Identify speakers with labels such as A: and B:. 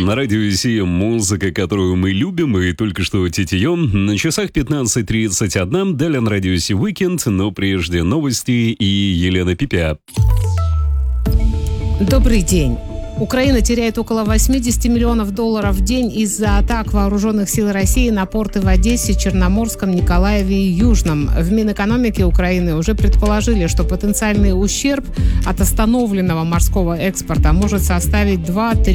A: На радио Си музыка, которую мы любим, и только что Титием. На часах 15:31. Далее на радио Си Weekend, но прежде новости и Елена Пипя.
B: Добрый день. Украина теряет около $80 миллионов в день из-за атак вооруженных сил России на порты в Одессе, Черноморском, Николаеве и Южном. В Минэкономике Украины уже предположили, что потенциальный ущерб от остановленного морского экспорта может составить 2-3